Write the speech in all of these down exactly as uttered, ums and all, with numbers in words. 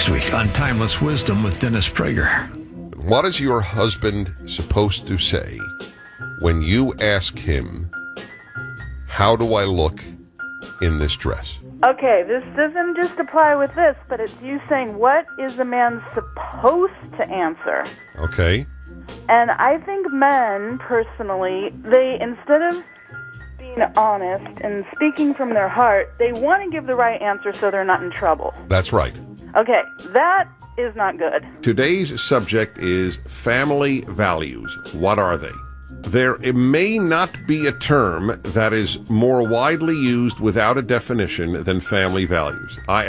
next week on Timeless Wisdom with Dennis Prager. What is your husband supposed to say when you ask him, how do I look in this dress? Okay, this doesn't just apply with this, but it's you saying, what is a man supposed to answer? Okay. And I think men, personally, they, instead of being honest and speaking from their heart, they want to give the right answer so they're not in trouble. That's right. Okay, that is not good. Today's subject is family values. What are they? There may not be a term that is more widely used without a definition than family values. I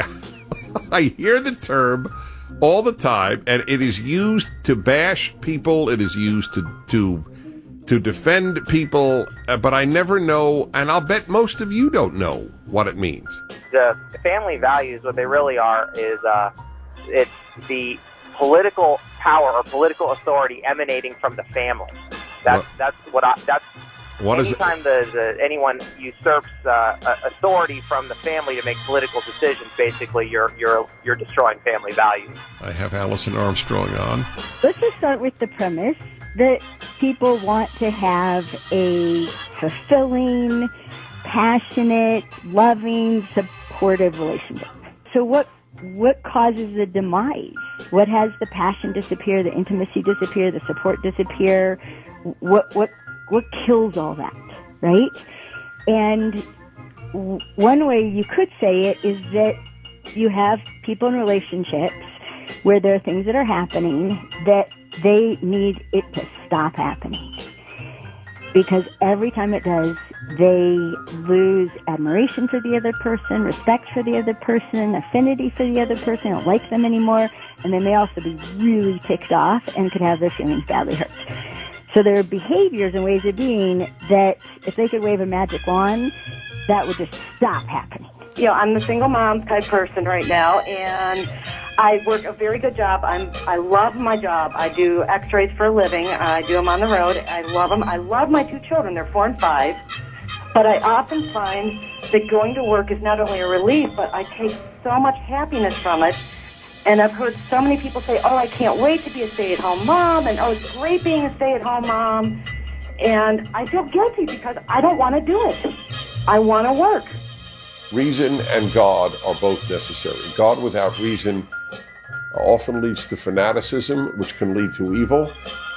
I hear the term all the time, and it is used to bash people. It is used to to to defend people, uh, but I never know, and I'll bet most of you don't know what it means. The family values, what they really are, is uh, it's the political power or political authority emanating from the family. That's what? that's what I. That's what anytime is it? the, the anyone usurps uh, authority from the family to make political decisions, basically you're you're you're destroying family values. I have Allison Armstrong on. Let's just start with the premise that people want to have a fulfilling, passionate, loving, supportive relationship. So what what causes the demise? What has the passion disappear, the intimacy disappear, the support disappear? What what what kills all that, right? And w- one way you could say it is that you have people in relationships where there are things that are happening that they need it to stop happening. Because every time it does, they lose admiration for the other person, respect for the other person, affinity for the other person, don't like them anymore, and they may also be really ticked off and could have their feelings badly hurt. So there are behaviors and ways of being that if they could wave a magic wand, that would just stop happening. You know, I'm the single mom type person right now, and I work a very good job. I'm, I love my job. I do x-rays for a living. I do them on the road. I love them. I love my two children. They're four and five. But I often find that going to work is not only a relief, but I take so much happiness from it. And I've heard so many people say, oh, I can't wait to be a stay-at-home mom, and oh, it's great being a stay-at-home mom. And I feel guilty because I don't want to do it. I want to work. Reason and God are both necessary. God without reason often leads to fanaticism, which can lead to evil.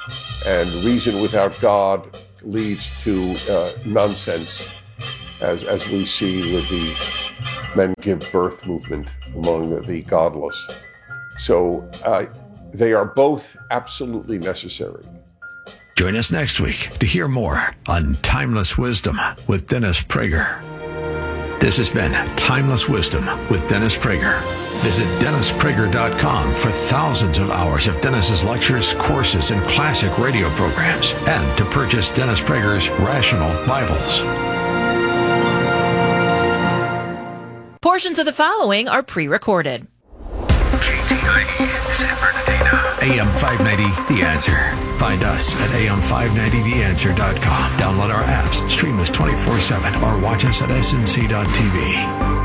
And reason without God leads to uh, nonsense, as as we see with the Men Give Birth movement among the godless. So uh, they are both absolutely necessary. Join us next week to hear more on Timeless Wisdom with Dennis Prager. This has been Timeless Wisdom with Dennis Prager. Visit dennis prager dot com for thousands of hours of Dennis's lectures, courses, and classic radio programs, and to purchase Dennis Prager's Rational Bibles. Portions of the following are pre-recorded. K T I E, San Bernardino. A M five ninety, The Answer. Find us at A M five ninety the answer dot com. Download our apps, stream us twenty-four seven, or watch us at S N C dot T V.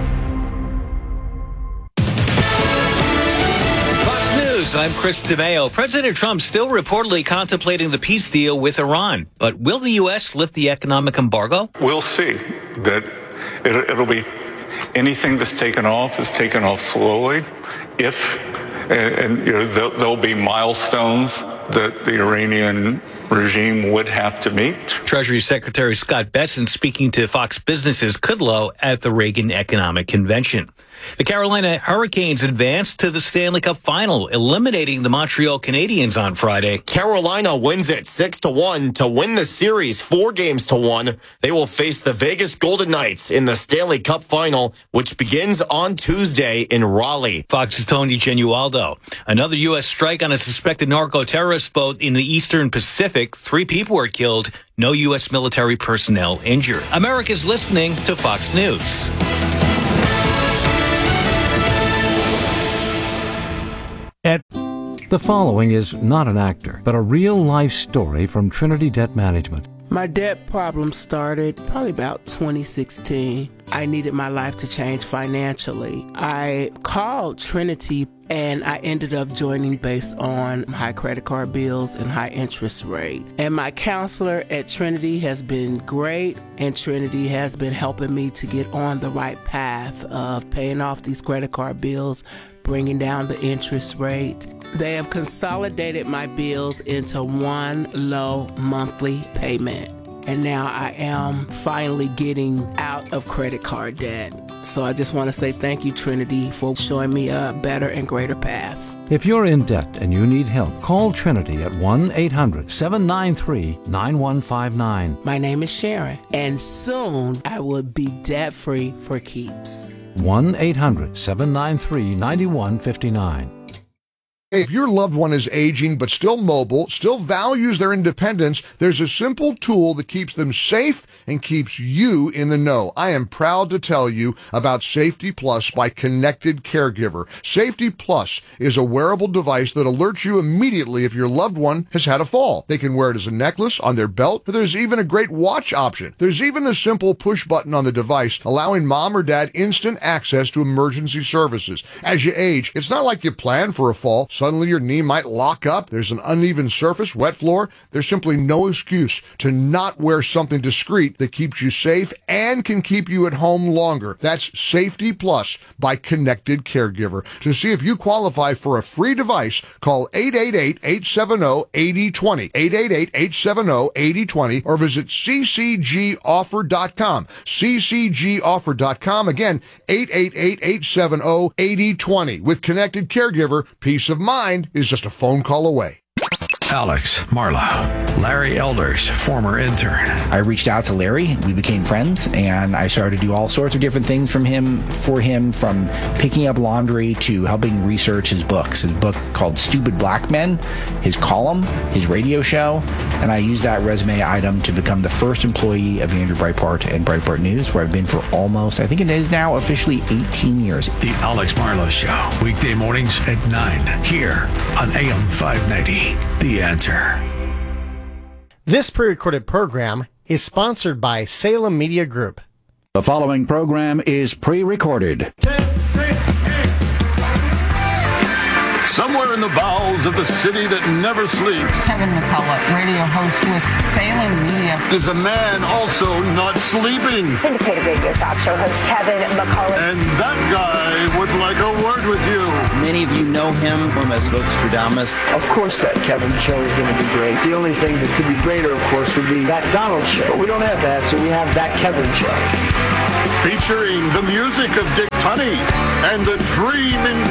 I'm Chris DeMeo. President Trump still reportedly contemplating the peace deal with Iran. But will the U S lift the economic embargo? We'll see. That it, it'll be anything that's taken off is taken off slowly. If, and, and you know, there'll, there'll be milestones that the Iranian regime would have to meet. Treasury Secretary Scott Bessent speaking to Fox Business's Kudlow at the Reagan Economic Convention. The Carolina Hurricanes advanced to the Stanley Cup Final, eliminating the Montreal Canadiens on Friday. Carolina wins it six to one to win the series four games to one. They will face the Vegas Golden Knights in the Stanley Cup Final, which begins on Tuesday in Raleigh. Fox's Tony Genualdo. Another U S strike on a suspected narco-terrorist boat in the Eastern Pacific. Three people were killed. No U S military personnel injured. America's listening to Fox News. At the following is not an actor, but a real-life story from Trinity Debt Management. My debt problem started probably about twenty sixteen. I needed my life to change financially. I called Trinity and I ended up joining based on high credit card bills and high interest rate. And my counselor at Trinity has been great, and Trinity has been helping me to get on the right path of paying off these credit card bills, bringing down the interest rate. They have consolidated my bills into one low monthly payment. And now I am finally getting out of credit card debt. So I just want to say thank you, Trinity, for showing me a better and greater path. If you're in debt and you need help, call Trinity at one eight hundred seven nine three nine one five nine. My name is Sharon, and soon I will be debt-free for keeps. one eight hundred seven nine three nine one five nine. If your loved one is aging but still mobile, still values their independence, there's a simple tool that keeps them safe and keeps you in the know. I am proud to tell you about Safety Plus by Connected Caregiver. Safety Plus is a wearable device that alerts you immediately if your loved one has had a fall. They can wear it as a necklace, on their belt, but there's even a great watch option. There's even a simple push button on the device allowing mom or dad instant access to emergency services. As you age, it's not like you plan for a fall. Suddenly your knee might lock up. There's an uneven surface, wet floor. There's simply no excuse to not wear something discreet that keeps you safe and can keep you at home longer. That's Safety Plus by Connected Caregiver. To see if you qualify for a free device, call eight eight eight, eight seven zero, eight zero two zero, eight eight eight, eight seven zero, eight zero two zero, or visit c c g offer dot com. c c g offer dot com. Again, eight eight eight, eight seven zero, eight zero two zero. With Connected Caregiver, peace of mind is just a phone call away. Alex, Marla, Larry Elders, former intern. I reached out to Larry. We became friends, and I started to do all sorts of different things from him, for him, from picking up laundry to helping research his books. His book called Stupid Black Men, his column, his radio show, and I used that resume item to become the first employee of Andrew Breitbart and Breitbart News, where I've been for almost, I think it is now officially eighteen years. The Alex Marlowe Show, weekday mornings at nine, here on A M five ninety. The Answer. This pre-recorded program is sponsored by Salem Media Group. The following program is pre-recorded. Somewhere in the bowels of the city that never sleeps, Kevin McCullough, radio host with Salem Media, is a man also not sleeping. Syndicated radio talk show host Kevin McCullough. And that guy would like a word with you. Many of you know him from as Nostradamus. Of course that Kevin show is going to be great. The only thing that could be greater, of course, would be that Donald show. But we don't have that, so we have that Kevin show. Featuring the music of Dick Tunney and the dream in